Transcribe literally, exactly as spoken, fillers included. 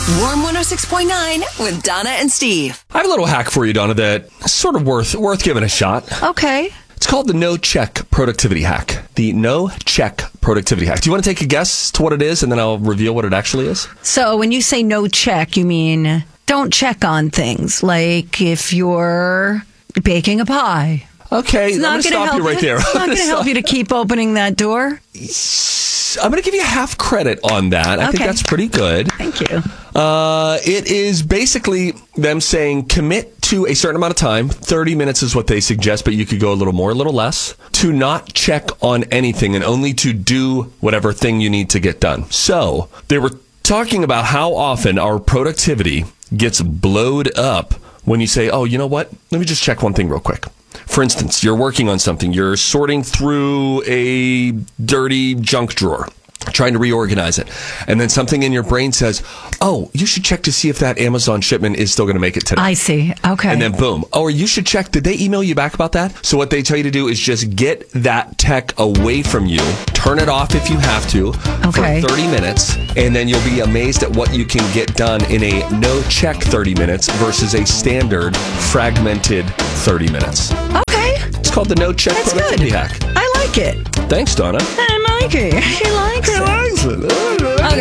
Warm one oh six point nine with Donna and Steve. I have a little hack for you, Donna, that's sort of worth worth giving a shot. Okay. It's called the no check productivity hack. The no check productivity hack. Do you want to take a guess to what it is, and then I'll reveal what it actually is? So when you say no check, you mean don't check on things. Like if you're baking a pie. Okay, It's I'm not going to gonna stop help you right there. It's not going to help you to keep opening that door. I'm going to give you half credit on that. I Okay. think that's pretty good. Thank you. Uh, it is basically them saying commit to a certain amount of time. thirty minutes is what they suggest, but you could go a little more, a little less, to not check on anything and only to do whatever thing you need to get done. So they were talking about how often our productivity gets blowed up when you say, oh, you know what? Let me just check one thing real quick. For instance, you're working on something. You're sorting through a dirty junk drawer, trying to reorganize it. And then something in your brain says, oh, you should check to see if that Amazon shipment is still going to make it today. I see. Okay. And then boom. Oh, or you should check. Did they email you back about that? So what they tell you to do is just get that tech away from you. Turn it off if you have to Okay. for thirty minutes. And then you'll be amazed at what you can get done in a no check thirty minutes versus a standard fragmented thirty minutes. Okay. It's called the no check That's productivity good. hack. I like it. Thanks, Donna. I like it. He likes it. Likes it. Okay.